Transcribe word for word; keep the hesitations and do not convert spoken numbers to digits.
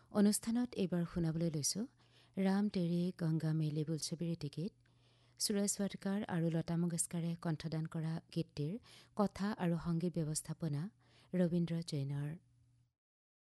অনুষ্ঠানত এইবাৰ শুনাবলৈ লৈছোঁ ৰাম তেৰি গংগা মেইলি বোলছবিৰ এটি গীত। সুৰেশ ৱাডকাৰ আৰু লতা মংগেশকাৰে কণ্ঠদান কৰা গীতটিৰ কথা আৰু সংগীত ব্যৱস্থাপনা ৰবীন্দ্ৰ জৈনৰ।